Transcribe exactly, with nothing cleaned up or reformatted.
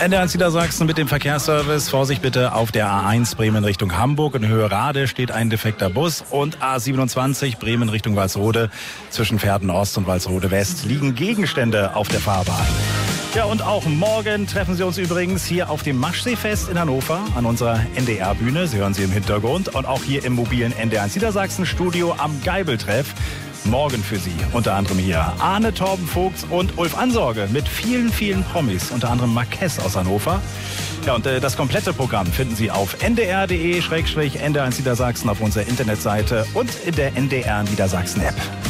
N D R eins Niedersachsen mit dem Verkehrsservice. Vorsicht bitte auf der A eins Bremen Richtung Hamburg. In Höhe Rade steht ein defekter Bus. Und A siebenundzwanzig Bremen Richtung Walsrode. Zwischen Verden Ost und Walsrode West liegen Gegenstände auf der Fahrbahn. Ja, und auch morgen treffen Sie uns übrigens hier auf dem Maschseefest in Hannover an unserer N D R-Bühne. Sie hören sie im Hintergrund. Und auch hier im mobilen N D R eins Niedersachsen-Studio am Geibeltreff. Morgen für Sie unter anderem hier Arne Torben Vogts und Ulf Ansorge mit vielen, vielen Promis, unter anderem Marquez aus Hannover. Ja, und äh, das komplette Programm finden Sie auf n d r punkt d e slash n d r eins Niedersachsen auf unserer Internetseite und in der N D R Niedersachsen App.